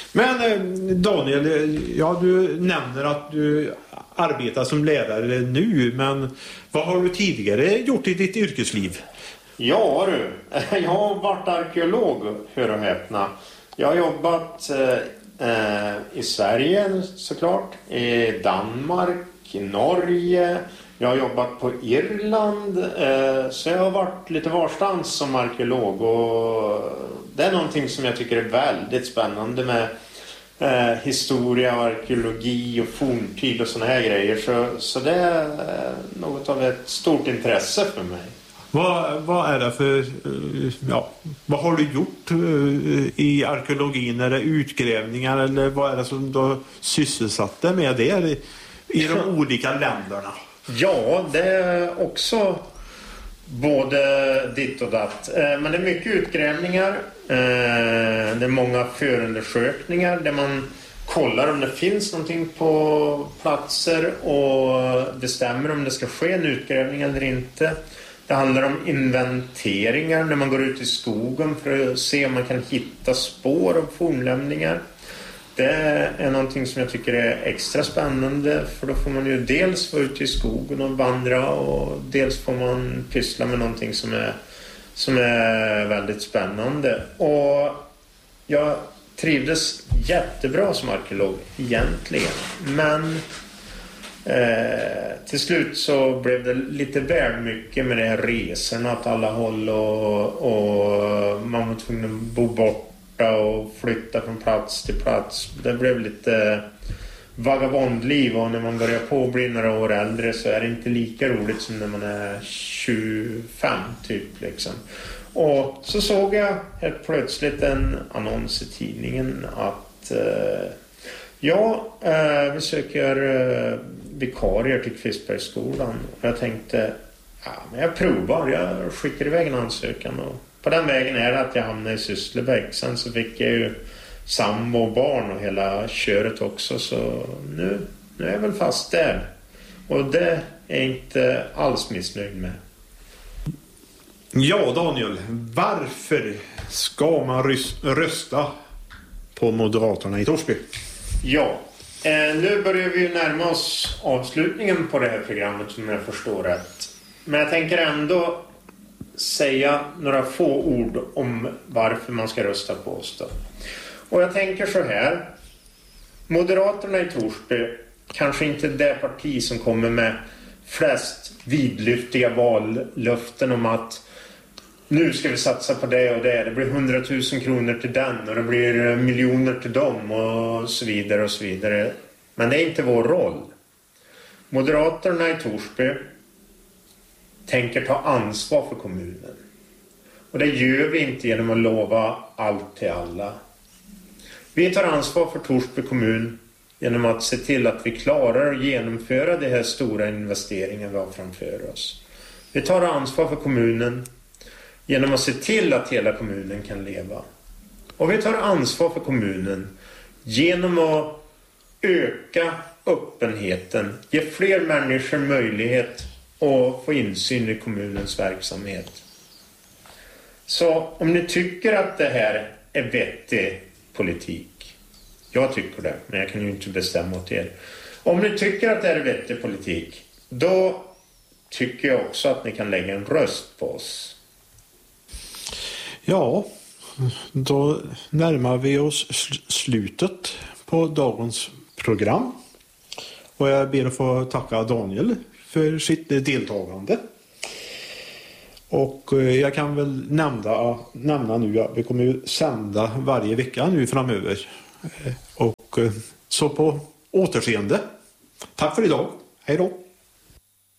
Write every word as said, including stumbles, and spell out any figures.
Men Daniel, ja, du nämner att du arbetar som lärare nu, men vad har du tidigare gjort i ditt yrkesliv? Ja du, jag har varit arkeolog, hör och häpna. Jag har jobbat eh, i Sverige såklart, i Danmark, i Norge. Jag har jobbat på Irland, eh, så jag har varit lite varstans som arkeolog. Och det är någonting som jag tycker är väldigt spännande med eh, historia och arkeologi och forntid och såna här grejer. Så, så det är något av ett stort intresse för mig. Vad, vad är det för, ja, vad har du gjort i arkeologin? Är det utgrävningar eller vad är det som du sysselsatt dig med det i, i de olika länderna? Ja, det är också både ditt och datt. Men det är mycket utgrävningar. Det är många förundersökningar där man kollar om det finns någonting på platser och bestämmer om det ska ske en utgrävning eller inte. Det handlar om inventeringar när man går ut i skogen för att se om man kan hitta spår av fornlämningar. Det är någonting som jag tycker är extra spännande, för då får man ju dels vara ute i skogen och vandra och dels får man pyssla med någonting som är, som är väldigt spännande. Och jag trivdes jättebra som arkeolog egentligen, men Eh, till slut så blev det lite väl mycket med det här resorna åt alla håll och, och man var tvungen att bo borta och flytta från plats till plats. Det blev lite vagabondliv, och när man börjar på att bli några år äldre så är det inte lika roligt som när man är tjugofem typ liksom. Och så såg jag helt plötsligt en annons i tidningen att eh, ja, eh, vi söker eh, vikarier till Kvistbergsskolan. Jag tänkte, ja, men jag provar. Jag skickar iväg en ansökan. Och på den vägen är det att jag hamnade i Sysslebäck. Sen så fick jag ju sambo och barn och hela köret också. Så nu, nu är jag väl fast där. Och det är jag inte alls missnöjd med. Ja, Daniel, varför ska man rösta på Moderaterna i Torsby? Ja, eh, nu börjar vi ju närma oss avslutningen på det här programmet, som jag förstår rätt. Men jag tänker ändå säga några få ord om varför man ska rösta på oss då. Och jag tänker så här. Moderaterna i Torsby kanske inte är det parti som kommer med flest vidlyftiga vallöften om att nu ska vi satsa på det och det. Det blir hundratusen kronor till den och det blir miljoner till dem och så vidare och så vidare. Men det är inte vår roll. Moderaterna i Torsby tänker ta ansvar för kommunen. Och det gör vi inte genom att lova allt till alla. Vi tar ansvar för Torsby kommun genom att se till att vi klarar att genomföra de här stora investeringarna vi har framför oss. Vi tar ansvar för kommunen genom att se till att hela kommunen kan leva. Och vi tar ansvar för kommunen genom att öka öppenheten, ge fler människor möjlighet att få insyn i kommunens verksamhet. Så om ni tycker att det här är vettig politik, jag tycker det, men jag kan ju inte bestämma åt er. Om ni tycker att det här är vettig politik, då tycker jag också att ni kan lägga en röst på oss. Ja, då närmar vi oss slutet på dagens program. Och jag ber att få tacka Daniel för sitt deltagande. Och jag kan väl nämna, nämna nu att vi kommer att sända varje vecka nu framöver. Och så på återseende. Tack för idag. Hej då.